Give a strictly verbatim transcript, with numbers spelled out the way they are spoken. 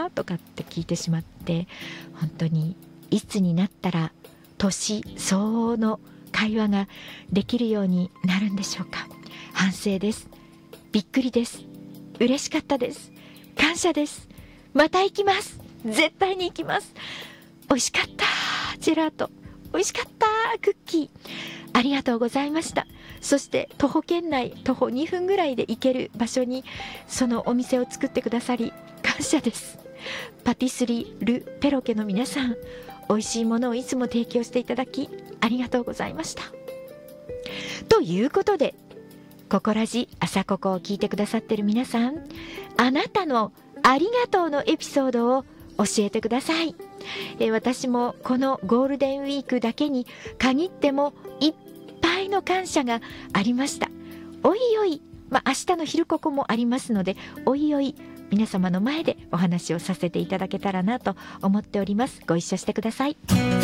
かとかって聞いてしまって、本当にいつになったら年相応の会話ができるようになるんでしょうか。反省です。びっくりです。嬉しかったです。感謝です。また行きます。絶対に行きます。美味しかったジェラート、美味しかったクッキー、ありがとうございました。そして徒歩圏内、徒歩にふんぐらいで行ける場所にそのお店を作ってくださり感謝です。パティスリール・ペロケの皆さん、美味しいものをいつも提供していただきありがとうございました。ということで、ココラジ朝ココを聞いてくださってる皆さん、あなたのありがとうのエピソードを教えてください。えー、私もこのゴールデンウィークだけに限ってもいっぱいの感謝がありました。おいおい、まあ、明日の昼ここもありますので、おいおい皆様の前でお話をさせていただけたらなと思っております。ご一緒してください。